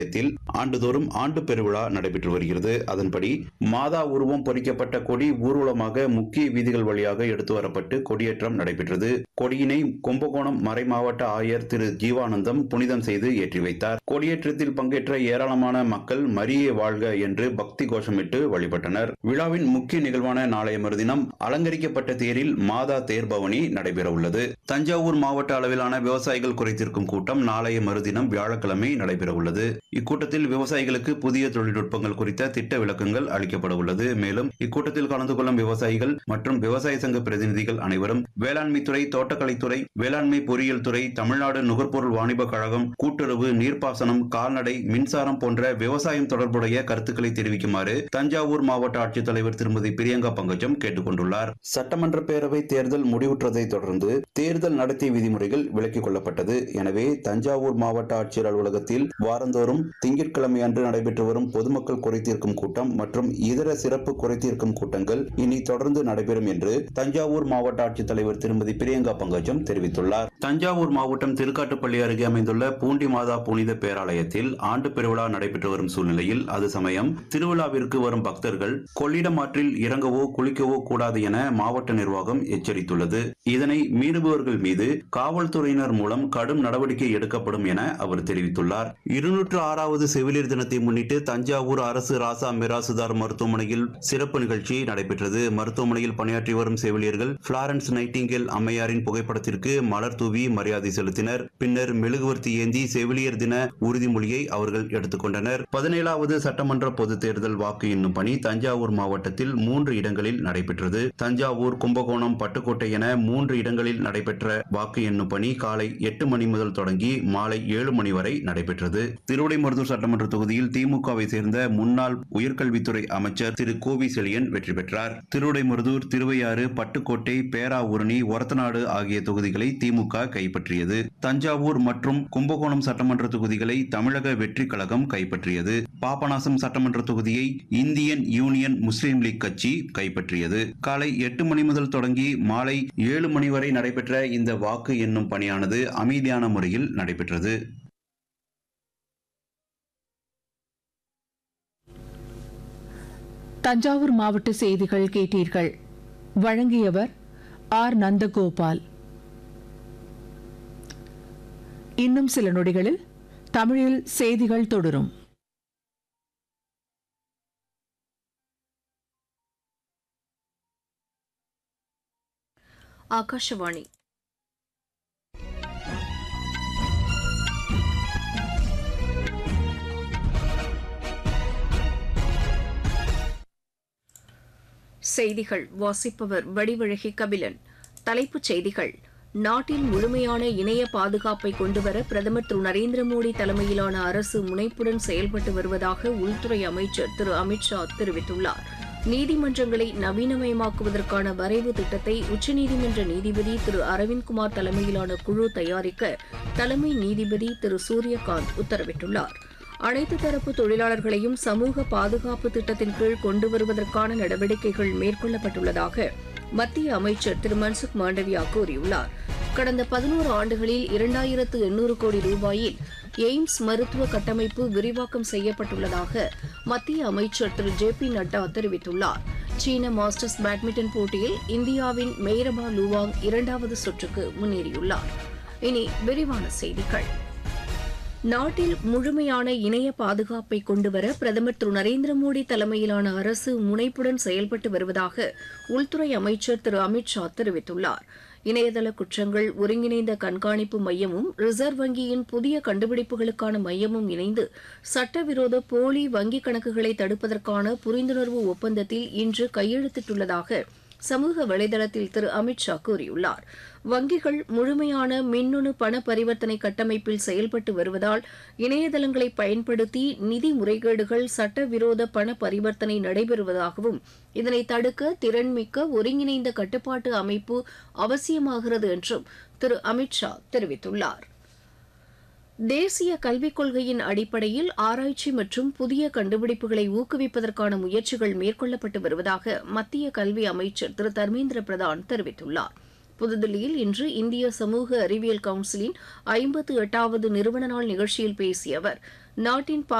ஆண்டுதோறும் ஆண்டு பெருவிழா நடைபெற்று வருகிறது. அதன்படி மாதா உருவம் பொறிக்கப்பட்ட கொடி ஊர்வலமாக முக்கிய வீதிகள் வழியாக எடுத்து வரப்பட்டு கொடியேற்றம் நடைபெற்றது. கொடியினை கும்பகோணம் மறைமாவட்ட ஆயர் திரு ஜீவானந்தம் புனிதம் செய்து ஏற்றி வைத்தார். கொடியேற்றத்தில் பங்கேற்ற ஏராளமான மக்கள் மரியே வாழ்க என்று பக்தி கோஷமிட்டு வழிபட்டனர். விழாவின் முக்கிய நிகழ்வான நாளைய மறுதினம் அலங்கரிக்கப்பட்ட தேரில் மாதா தேர்பவனி நடைபெற உள்ளது. தஞ்சாவூர் மாவட்ட அளவிலான விவசாயிகள் குறைதீர்க்கும் கூட்டம் நாளைய மறுதினம் வியாழக்கிழமை நடைபெற உள்ளது. இக்கூட்டத்தில் விவசாயிகளுக்கு புதிய தொழில்நுட்பங்கள் குறித்த திட்ட விளக்கங்கள் அளிக்கப்பட உள்ளது. மேலும் இக்கூட்டத்தில் கலந்து கொள்ளும் விவசாயிகள் மற்றும் விவசாய சங்க பிரதிநிதிகள் அனைவரும் வேளாண்மைத்துறை, தோட்டக்கலைத்துறை, வேளாண்மை பொறியியல் துறை, தமிழ்நாடு நுகர்பொருள் வாணிப கழகம், கூட்டுறவு, நீர்ப்பாசனம், கால்நடை, மின்சாரம் போன்ற விவசாயம் தொடர்புடைய கருத்துக்களை தெரிவிக்குமாறு தஞ்சாவூர் மாவட்ட ஆட்சித்தலைவர் திருமதி பிரியங்கா பங்கஜம் கேட்டுக் கொண்டுள்ளார். சட்டமன்ற பேரவை தேர்தல் முடிவுற்றதை தொடர்ந்து தேர்தல் நடத்தை விதிமுறைகள் விலக்கிக் கொள்ளப்பட்டது. எனவே தஞ்சாவூர் மாவட்ட ஆட்சியர் அலுவலகத்தில் வாரந்தோறும் திங்கட்கிழமை அன்று நடைபெற்று வரும் பொதுமக்கள் குறைதீர்க்கும் கூட்டம் மற்றும் இதர சிறப்பு குறைதீர்க்கும் கூட்டங்கள் இனி தொடர்ந்து நடைபெறும் என்று தஞ்சாவூர் மாவட்ட ஆட்சித்தலைவர் திருமதி பிரியங்கா பங்கஜம் தெரிவித்துள்ளார். தஞ்சாவூர் மாவட்டம் திருக்காட்டுப்பள்ளி அருகே அமைந்துள்ள பூண்டி மாதா புனித பேராலயத்தில் ஆண்டு பெருவிழா நடைபெற்று வரும் சூழ்நிலையில் அது சமயம் திருவிழாவிற்கு வரும் பக்தர்கள் கொள்ளிடம் ஆற்றில் இறங்கவோ குளிக்கவோ கூடாது என மாவட்ட நிர்வாகம் எச்சரித்துள்ளது. இதனை மீறுபவர்கள் மீது காவல்துறையினர் மூலம் கடும் நடவடிக்கை எடுக்கப்படும் என அவர் தெரிவித்துள்ளார். 206வது செவிலியர் தினத்தை முன்னிட்டு தஞ்சாவூர் அரசு ராசா மிராசுதார் மருத்துவமனையில் சிறப்பு நிகழ்ச்சி நடைபெற்றது. மருத்துவமனையில் பணியாற்றி வரும் செவிலியர்கள் பிளாரன்ஸ் நைட்டிங்கேல் அம்மையாரின் புகைப்படத்திற்கு மலர் தூவி மரியாதை செலுத்தினர். பின்னர் மெழுகுவர்த்தி ஏந்தி செவிலியர் தின உறுதிமொழியை அவர்கள் எடுத்துக்கொண்டனர். 17வது சட்டமன்ற பொதுத் தேர்தல் வாக்கு எண்ணும் பணி தஞ்சாவூர் மாவட்டத்தில் 3 இடங்களில் நடைபெற்றது. தஞ்சாவூர், கும்பகோணம், பட்டுக்கோட்டை என 3 இடங்களில் நடைபெற்ற வாக்கு எண்ணும் பணி காலை 8 மணி முதல் தொடங்கி மாலை 7 மணி வரை நடைபெற்றது. திருவிடைமருதூர் சட்டமன்ற தொகுதியில் திமுகவை சேர்ந்த முன்னாள் உயர்கல்வித்துறை அமைச்சர் திரு கோவி செழியன் வெற்றி பெற்றார். திருவிடைமருதூர், திருவையாறு, பட்டுக்கோட்டை, பேராவூரணி, ஒரத்தநாடு ஆகிய தொகுதிகளை திமுக கைப்பற்றியது. தஞ்சாவூர் மற்றும் கும்பகோணம் சட்டமன்ற தொகுதிகளை தமிழக வெற்றி கழகம் கைப்பற்றியது. பாபநாசம் சட்டமன்ற தொகுதியை இந்தியன் யூனியன் முஸ்லீம் லீக் கட்சி கைப்பற்றியது. காலை 8 மணி முதல் தொடங்கி மாலை 7 மணி வரை நடைபெற்ற இந்த வாக்கு எண்ணும் பணியானது அமைதியான முறையில் நடைபெற்றது. தஞ்சாவூர் மாவட்ட செய்திகள் கேட்டீர்கள். வழங்கியவர் ஆர். நந்தகோபால். இன்னும் சில நொடிகளில் தமிழில் செய்திகள் தொடரும். ஆகாஷவாணி. செய்திகள் வாசிப்பவர் வடிவழகி கபிலன். தலைப்புச் செய்திகள். நாட்டில் முழுமையான இணைய பாதுகாப்பை கொண்டுவர பிரதமர் திரு நரேந்திர மோடி தலைமையிலான அரசு முனைப்புடன் செயல்பட்டு வருவதாக உள்துறை அமைச்சர் திரு அமித் ஷா தெரிவித்துள்ளார். நீதிமன்றங்களை நவீனமயமாக்குவதற்கான வரைவு திட்டத்தை உச்சநீதிமன்ற நீதிபதி திரு அரவிந்த்குமார் தலைமையிலான குழு தயாரிக்க தலைமை நீதிபதி திரு சூரியகாந்த் உத்தரவிட்டுள்ளார். அனைத்து தரப்பு தொழிலாளர்களையும் சமூக பாதுகாப்பு திட்டத்தின் கீழ் கொண்டு வருவதற்கான நடவடிக்கைகள் மேற்கொள்ளப்பட்டுள்ளதாக மத்திய அமைச்சர் திரு மன்சுக் மாண்டவியா கூறியுள்ளார். கடந்த 11 ஆண்டுகளில் 2800 கோடி ரூபாயில் எய்ம்ஸ் மருத்துவ கட்டமைப்பு விரிவாக்கம் செய்யப்பட்டுள்ளதாக மத்திய அமைச்சர் திரு ஜே.பி. நட்டா தெரிவித்துள்ளார். சீன மாஸ்டர்ஸ் பேட்மிண்டன் போட்டியில் இந்தியாவின் மெய்ரபா லூவாங் 2வது சுற்றுக்கு முன்னேறியுள்ளார். இனி விரிவான செய்திகள். நாட்டில் முழுமையான இணைய பாதுகாப்பை கொண்டுவர பிரதமர் திரு நரேந்திர மோடி தலைமையிலான அரசு முனைப்புடன் செயல்பட்டு வருவதாக உள்துறை அமைச்சர் திரு அமித் ஷா தெரிவித்துள்ளார். இணையதள குற்றங்கள் ஒருங்கிணைந்த கண்காணிப்பு மையமும் ரிசர்வ் வங்கியின் புதிய கண்டுபிடிப்புகளுக்கான மையமும் இணைந்து சட்டவிரோத போலி வங்கிக் கணக்குகளை தடுப்பதற்கான புரிந்துணர்வு ஒப்பந்தத்தில் இன்று கையெழுத்திட்டுள்ளதாக சமூக வலைதளத்தில் திரு அமித் ஷா கூறியுள்ளார். வங்கிகள் முழுமையான மின்னணு பண பரிவர்த்தனை கட்டமைப்பில் செயல்பட்டு வருவதால் இணையதளங்களை பயன்படுத்தி நிதி முறைகேடுகள், சட்டவிரோத பண பரிவர்த்தனை நடைபெறுவதாகவும் இதனை தடுக்க திறன்மிக்க ஒருங்கிணைந்த கட்டுப்பாட்டு அமைப்பு அவசியமாகிறது என்றும் திரு அமித் ஷா தெரிவித்துள்ளார். தேசிய கல்விக் கொள்கையின் அடிப்படையில் ஆராய்ச்சி மற்றும் புதிய கண்டுபிடிப்புகளை ஊக்குவிப்பதற்கான முயற்சிகள் மேற்கொள்ளப்பட்டு வருவதாக மத்திய கல்வி அமைச்சர் திரு தர்மேந்திர பிரதான் தெரிவித்துள்ளார். புதுதில்லியில் இன்று இந்திய சமூக அறிவியல் கவுன்சிலின் 58வது நிறுவன நாள் நிகழ்ச்சியில் பேசிய அவர், நாட்டின்